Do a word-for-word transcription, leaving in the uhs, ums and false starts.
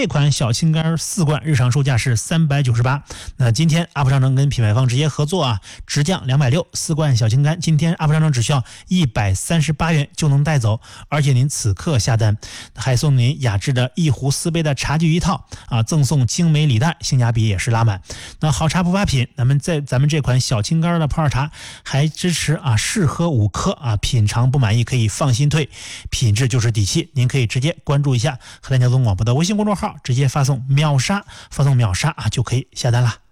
这款小青柑四罐日常售价是三百九十八，那今天 U P 商城跟品牌方直接合作啊，直降两百六十，四罐小青柑今天 U P 商城只需要一百三十八元就能带走，而且您此刻下单还送您雅致的一壶四杯的茶具一套啊，赠送精美礼袋，性价比也是拉满。那好茶不发品，咱们在咱们这款小青柑的普洱茶还支持啊试喝五颗啊，品尝不满意可以放心退，品质就是底气。您可以直接关注一下河南交通广播的微信公众号，直接发送秒杀，发送秒杀啊就可以下单了。